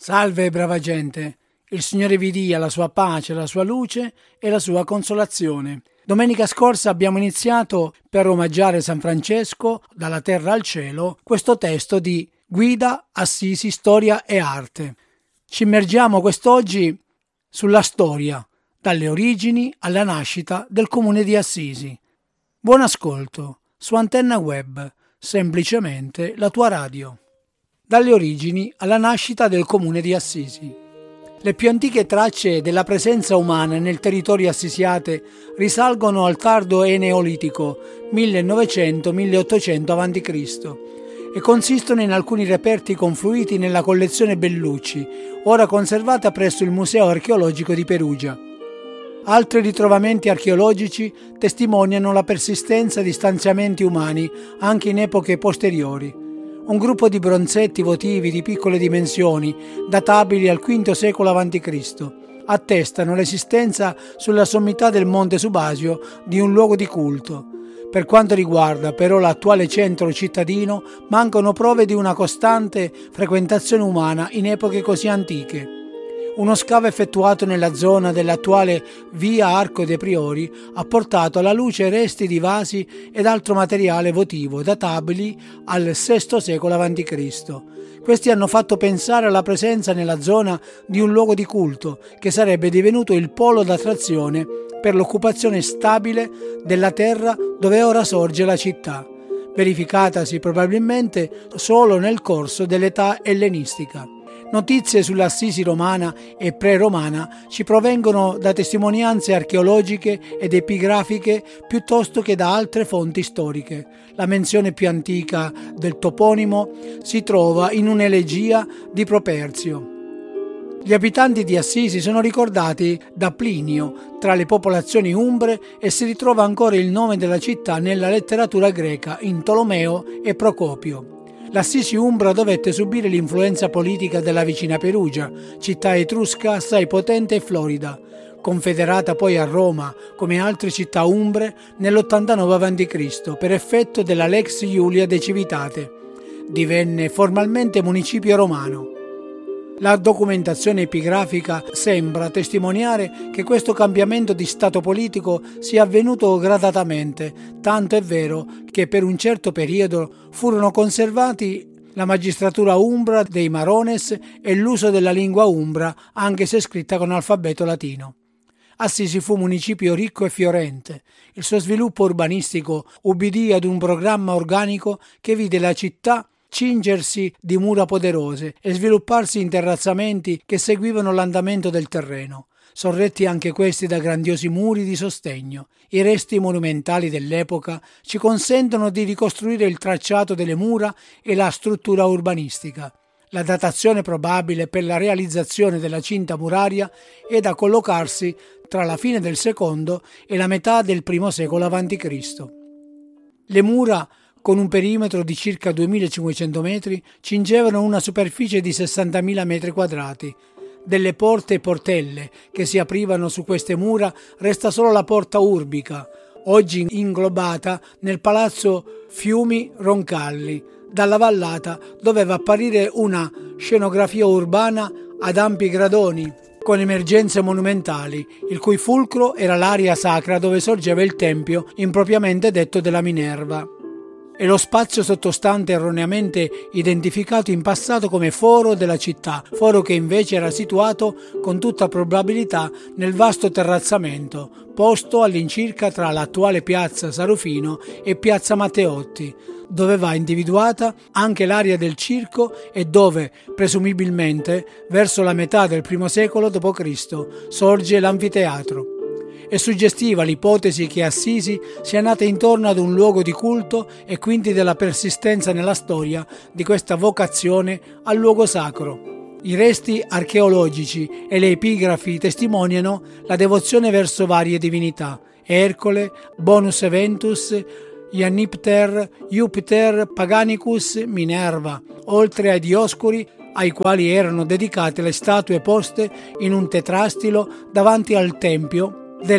Salve brava gente, il Signore vi dia la sua pace, la sua luce e la sua consolazione. Domenica scorsa abbiamo iniziato, per omaggiare San Francesco, dalla terra al cielo, questo testo di Guida, Assisi, Storia e Arte. Ci immergiamo quest'oggi sulla storia, dalle origini alla nascita del comune di Assisi. Buon ascolto, su Antenna Web, semplicemente la tua radio. Dalle origini alla nascita del comune di Assisi. Le più antiche tracce della presenza umana nel territorio assisiate risalgono al tardo Neolitico, 1900-1800 a.C., e consistono in alcuni reperti confluiti nella collezione Bellucci, ora conservata presso il Museo archeologico di Perugia. Altri ritrovamenti archeologici testimoniano la persistenza di stanziamenti umani anche in epoche posteriori. Un gruppo di bronzetti votivi di piccole dimensioni, databili al V secolo a.C., attestano l'esistenza sulla sommità del monte Subasio di un luogo di culto. Per quanto riguarda però l'attuale centro cittadino, mancano prove di una costante frequentazione umana in epoche così antiche. Uno scavo effettuato nella zona dell'attuale via Arco dei Priori ha portato alla luce resti di vasi ed altro materiale votivo databili al VI secolo a.C. Questi hanno fatto pensare alla presenza nella zona di un luogo di culto che sarebbe divenuto il polo d'attrazione per l'occupazione stabile della terra dove ora sorge la città, verificatasi probabilmente solo nel corso dell'età ellenistica. Notizie sull'Assisi romana e pre-romana ci provengono da testimonianze archeologiche ed epigrafiche piuttosto che da altre fonti storiche. La menzione più antica del toponimo si trova in un'elegia di Properzio. Gli abitanti di Assisi sono ricordati da Plinio tra le popolazioni umbre e si ritrova ancora il nome della città nella letteratura greca in Tolomeo e Procopio. L'Assisi umbra dovette subire l'influenza politica della vicina Perugia, città etrusca assai potente e florida, confederata poi a Roma, come altre città umbre, nell'89 a.C. per effetto della Lex Iulia de Civitate. Divenne formalmente municipio romano. La documentazione epigrafica sembra testimoniare che questo cambiamento di stato politico sia avvenuto gradatamente, tanto è vero che per un certo periodo furono conservati la magistratura umbra dei Marones e l'uso della lingua umbra, anche se scritta con alfabeto latino. Assisi fu municipio ricco e fiorente. Il suo sviluppo urbanistico ubbidì ad un programma organico che vide la città cingersi di mura poderose e svilupparsi in terrazzamenti che seguivano l'andamento del terreno, sorretti anche questi da grandiosi muri di sostegno. I resti monumentali dell'epoca ci consentono di ricostruire il tracciato delle mura e la struttura urbanistica. La datazione probabile per la realizzazione della cinta muraria è da collocarsi tra la fine del secondo e la metà del I secolo a.C. Le mura, con un perimetro di circa 2500 metri, cingevano una superficie di 60.000 metri quadrati. Delle porte e portelle che si aprivano su queste mura resta solo la porta urbica, oggi inglobata nel palazzo Fiumi Roncalli. Dalla vallata doveva apparire una scenografia urbana ad ampi gradoni, con emergenze monumentali, il cui fulcro era l'area sacra dove sorgeva il tempio impropriamente detto della Minerva, e lo spazio sottostante erroneamente identificato in passato come foro della città, foro che invece era situato con tutta probabilità nel vasto terrazzamento, posto all'incirca tra l'attuale piazza Sarufino e piazza Matteotti, dove va individuata anche l'area del circo e dove, presumibilmente, verso la metà del I secolo d.C., sorge l'anfiteatro. È suggestiva l'ipotesi che Assisi sia nata intorno ad un luogo di culto e quindi della persistenza nella storia di questa vocazione al luogo sacro. I resti archeologici e le epigrafi testimoniano la devozione verso varie divinità: Ercole, Bonus Eventus, Iannipter, Jupiter, Paganicus, Minerva, oltre ai Dioscuri, ai quali erano dedicate le statue poste in un tetrastilo davanti al tempio